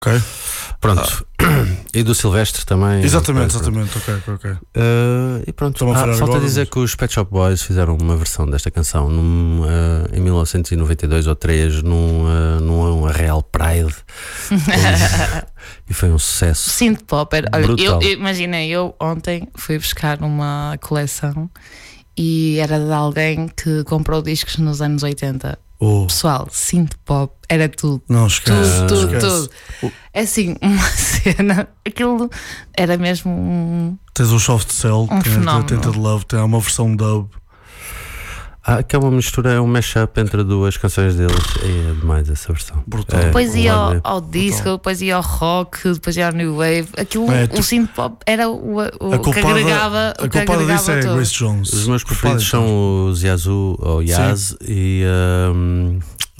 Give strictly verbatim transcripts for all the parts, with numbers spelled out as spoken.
Ok. Pronto. Ah. E do Silvestre também. Exatamente, exatamente. Ok, ok, ok. Uh, e pronto. Ah, falta agora, dizer mas... que os Pet Shop Boys fizeram uma versão desta canção num, uh, em mil novecentos e noventa e dois ou três num, uh, num Real Pride. E foi um sucesso. Synth pop. Era, olha, eu, eu imaginei, eu ontem fui buscar uma coleção e era de alguém que comprou discos nos anos oitenta. Oh. Pessoal, synth pop era tudo. Não esquece. Tudo, tudo, esquece. tudo. Oh. É assim, uma cena. Aquilo era mesmo um. Tens o Soft Cell, um tem a Tainted Love, tem uma versão dub. Ah, que é uma mistura, é um mashup entre duas canções deles. É demais essa versão. Brutal. É, depois ia ao, ao disco, depois ia ao rock, depois ia ao new wave. Aquilo, é, tu... o synth pop era o, o culpada, que agregava. A culpada disso é a Grace Jones. Os meus preferidos são os Yazoo ou Yaz Sim. e um,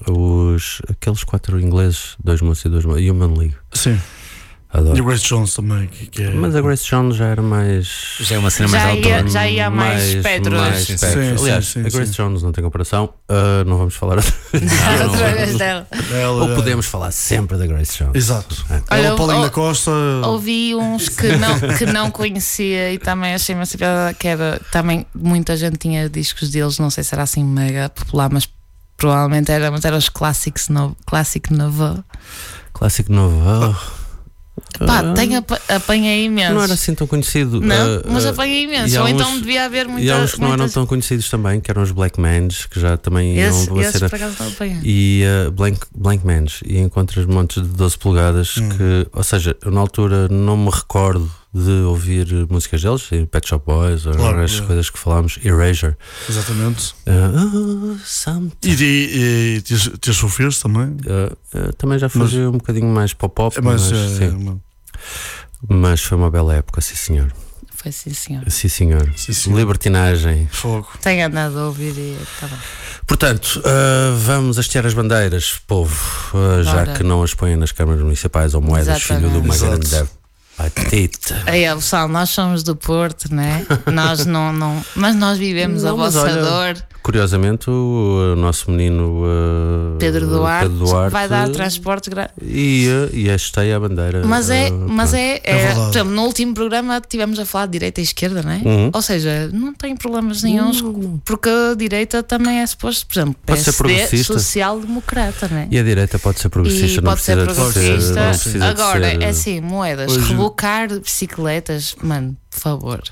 os aqueles quatro ingleses, dois moços e dois moços, Human League. Sim. Adoro. E a Grace Jones também que, que é... Mas a Grace Jones já era mais. Já é uma cena já mais ia, autónoma. Já ia mais, mais Pedro. Mais sim, sim, Aliás, sim, sim, a Grace sim. Jones não tem comparação. Uh, não vamos falar. não, outra vez dela. Ou podemos falar sempre da Grace Jones. Exato. É. Olha, o Paulinho da Costa. Ouvi uns que não, que não conhecia e também achei uma surpresa que era. Também muita gente tinha discos deles, não sei se era assim mega popular, mas provavelmente era, mas eram os Classics no, Classic Novo. Classic Novo. Pá, tenho ap apanhei imenso. Não era assim tão conhecido. Não, uh, mas apanhei imenso. Ou uns, então devia haver muita. E há uns que não muitas... eram tão conhecidos também, que eram os Black Mans, que já também esse, iam esse ser. Por acaso não apanhei. E uh, Blank, Blank Mans. E encontras montes de doze polegadas. Hum. Que, ou seja, eu na altura não me recordo de ouvir músicas deles, Pet Shop Boys, ou claro, as é. coisas que falámos, Erasure. Exatamente. Uh, e e, e Tears for Fears também? Uh, uh, também já foi mas, um bocadinho mais pop-up, é mas, mas, é, sim. É, mas foi uma bela época, sim senhor. Foi sim senhor. Sim senhor. Sim, senhor. Libertinagem. Fogo. Tenho andado a ouvir e tá bom. Portanto, uh, vamos hastear as bandeiras, povo, uh, já que não as põem nas câmaras municipais ou moedas, Exatamente. filho de uma Exato. grande patita. Aí, pessoal, nós somos do Porto, né? Nós não, não, mas nós vivemos não, a vossa olha, dor. Curiosamente, o, o nosso menino uh, Pedro, Duarte Pedro Duarte vai dar transporte grátis. E, e hasteia a bandeira. Mas é, uh, mas é, é, é por exemplo, no último programa tivemos a falar de direita e esquerda, não é? Uhum. Ou seja, não tem problemas nenhuns, uhum. porque a direita também é suposto, por exemplo, pode ser progressista, social-democrata, não é? E a direita pode ser progressista, e não pode ser progressista. De ser, não Agora, de ser... é assim, moedas, Hoje... rebocar bicicletas, mano, por favor.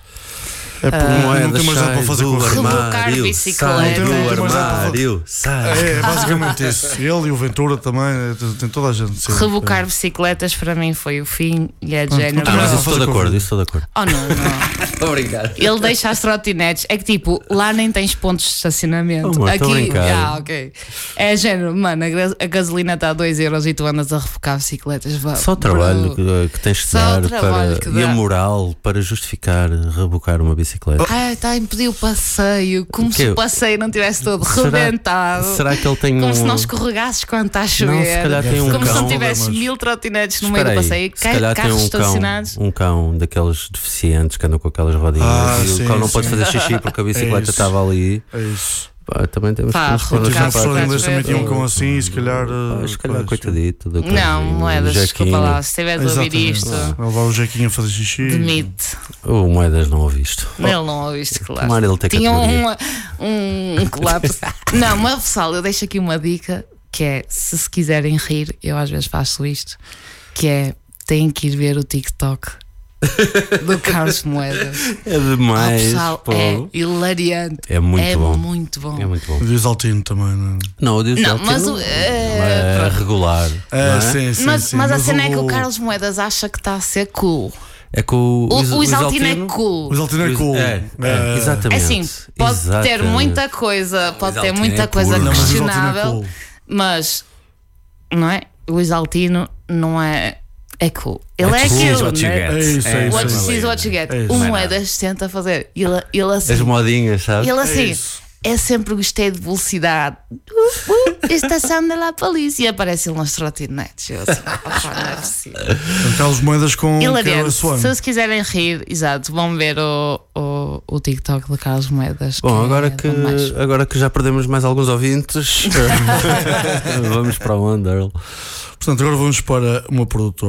É porque uh, não tem mais nada para fazer com o armário. Bicicleta. Sai do armário. Sai. É, é basicamente isso. Ele e o Ventura também, tem toda a gente. Sim. Rebocar bicicletas para mim foi o fim e é de género. Ah, mas isso estou de acordo, isso estou de acordo. Oh, não, não. Obrigado. Ele deixa as trotinetes. É que tipo, lá nem tens pontos de estacionamento. Oh, aqui, ah, ok. É género, mano, a gasolina está a dois euros e tu andas a rebocar bicicletas. Vá, só o trabalho que, que tens de dar para, e a moral para justificar rebocar uma bicicleta. Ah, está a impedir o passeio, como se o passeio não tivesse todo será, rebentado. Será que ele tem como um... se não escorregasses quando está a chover. Não, se calhar tem um como cão, se não tivesse mas... mil trotinetes no meio do passeio, se calhar carros tem um estacionados. Cão, um cão daqueles deficientes que andam com aquelas rodinhas ah, e sim, o cão não sim. pode fazer xixi porque a bicicleta estava é ali. É isso. Pá, também temos Pá, que nos os professores inglês também tinham um cão assim e se calhar. Pá, se calhar, coitadito. Não, Moedas, desculpa lá, se estiveres a ouvir isto. Ele vai o Jequinho a fazer xixi. Demite. O Moedas não ouviste. Ele não ouviste, claro. Tomara ele ter tinha uma, um, um colapso. Não, mas pessoal, eu deixo aqui uma dica que é: se se quiserem rir, eu às vezes faço isto, que é têm que ir ver o TikTok do Carlos Moedas. É demais. Oh, pessoal, pô. é hilariante. É muito é bom. Muito bom. É muito bom. O Disaltino também, não é? Não, o Disaltino não, mas o, é, é regular. É, é? Sim, sim, mas, sim, mas, mas a cena o... é que o Carlos Moedas acha que está a ser cool. É que o, o, o, o Isaltino é cool. O Isaltino é cool. É, é, exatamente. É assim, pode exatamente. ter muita coisa, pode ter muita é coisa puro. questionável, não, mas, mas não é? O Isaltino não é. É cool. Ele é, é aquilo, what you né? get. É isso, é What isso. you see is what you get. É isso. O Moedas tenta fazer. Ele, ele assim. As modinhas, sabes? Ele assim. É é sempre gostei de velocidade. Uh, uh, estação de la polícia. E aparece ele nas trotinetes. Eu assim, opa, não é possível. Então, Carlos Moedas com Hilariante. Se se quiserem rir, exato, vão ver o, o, o TikTok de Carlos Moedas. Bom, que agora é que, agora que já perdemos mais alguns ouvintes, vamos para onde, Earl? Portanto, agora vamos para uma produtora.